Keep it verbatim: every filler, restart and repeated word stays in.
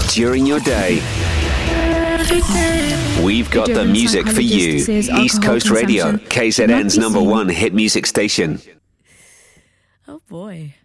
during your day. We've got the music for you. East Coast Radio, K Z N's number one hit music station. Oh boy.